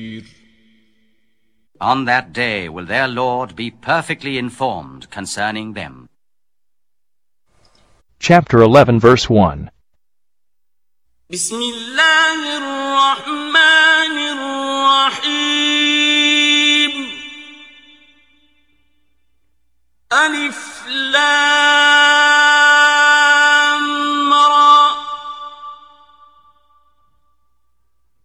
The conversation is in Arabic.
On that day will their Lord be perfectly informed concerning them. Chapter 11, verse 1. بسم الله الرحمن الرحيم. ألف لام